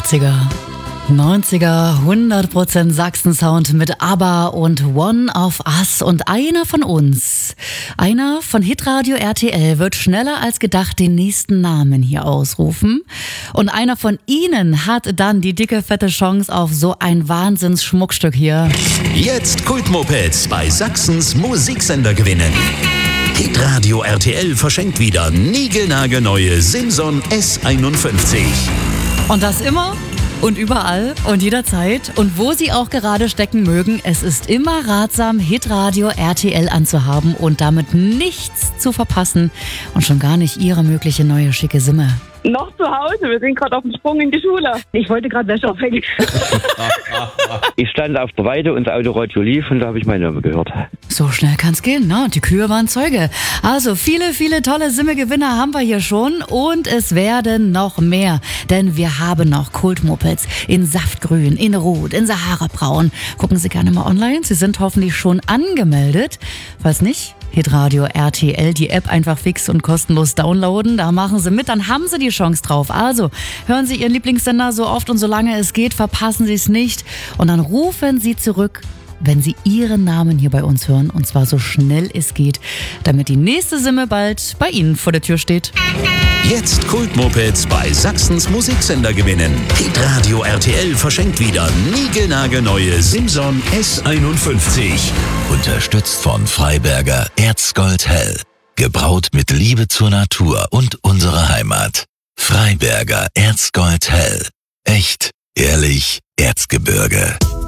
80er. 90er, 100% Sachsen-Sound mit ABBA und One of Us und einer von uns. Einer von Hitradio RTL wird schneller als gedacht den nächsten Namen hier ausrufen. Und einer von Ihnen hat dann die dicke, fette Chance auf so ein Wahnsinns-Schmuckstück hier. Jetzt Kultmopeds bei Sachsens Musiksender gewinnen. Hitradio RTL verschenkt wieder niegelnagelneue Simson S51. Und das immer und überall und jederzeit und wo Sie auch gerade stecken mögen, es ist immer ratsam, Hitradio RTL anzuhaben und damit nichts zu verpassen und schon gar nicht Ihre mögliche neue schicke Simme. Noch zu Hause, wir sind gerade auf dem Sprung in die Schule. Ich wollte gerade Wäsche aufhängen. Ich stand auf der Weide und das Autoradio lief und da habe ich meine Name gehört. So schnell kann's gehen, ne? Und die Kühe waren Zeuge. Also viele, viele tolle Simme-Gewinner haben wir hier schon und es werden noch mehr. Denn wir haben noch Kultmopeds in Saftgrün, in Rot, in Saharabraun. Gucken Sie gerne mal online, Sie sind hoffentlich schon angemeldet. Falls nicht, Hitradio RTL, die App einfach fix und kostenlos downloaden. Da machen Sie mit, dann haben Sie die Chance drauf. Also hören Sie Ihren Lieblingssender so oft und so lange es geht, verpassen Sie es nicht. Und dann rufen Sie zurück, wenn Sie Ihren Namen hier bei uns hören. Und zwar so schnell es geht, damit die nächste Simme bald bei Ihnen vor der Tür steht. Jetzt Kultmopeds bei Sachsens Musiksender gewinnen. Hitradio RTL verschenkt wieder niegelnagelneue Simson S51. Unterstützt von Freiberger Erzgold Hell. Gebraut mit Liebe zur Natur und unserer Heimat. Freiberger Erzgold Hell. Echt, ehrlich, Erzgebirge.